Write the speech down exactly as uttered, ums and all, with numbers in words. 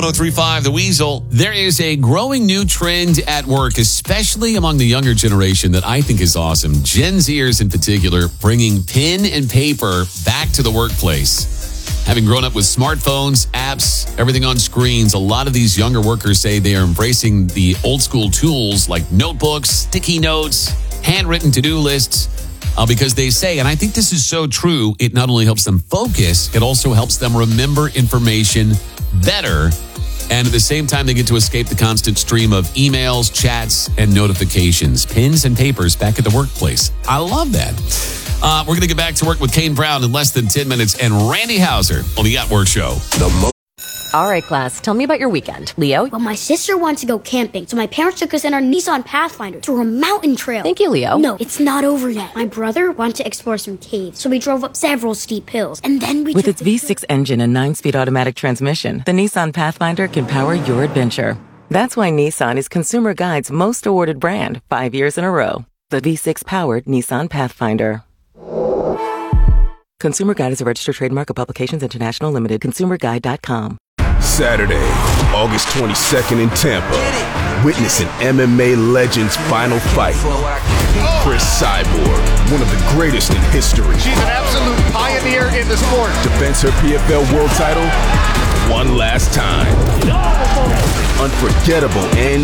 one oh three point five The Weasel. There is a growing new trend at work, especially among the younger generation, that I think is awesome. Gen Zers in particular, bringing pen and paper back to the workplace. Having grown up with smartphones, apps, everything on screens, a lot of these younger workers say they are embracing the old school tools like notebooks, sticky notes, handwritten to-do lists, uh, because they say, and I think this is so true, it not only helps them focus, it also helps them remember information better. And at the same time, they get to escape the constant stream of emails, chats, and notifications. Pens and papers back at the workplace. I love that. Uh, we're going to get back to work with Kane Brown in less than ten minutes and Randy Hauser on the At Work Show. The mo- All right, class. Tell me about your weekend. Leo? Well, my sister wanted to go camping, so my parents took us in our Nissan Pathfinder through a mountain trail. Thank you, Leo. No, it's not over yet. My brother wanted to explore some caves, so we drove up several steep hills, and then we With took its the- V six engine and nine-speed automatic transmission, the Nissan Pathfinder can power your adventure. That's why Nissan is Consumer Guide's most awarded brand five years in a row. The V six-powered Nissan Pathfinder. Consumer Guide is a registered trademark of Publications International Limited. consumer guide dot com. Saturday, August twenty-second in Tampa. Witness an M M A legend's final fight. Chris Cyborg, one of the greatest in history. She's an absolute pioneer in the sport. Defends her P F L world title one last time. Unforgettable and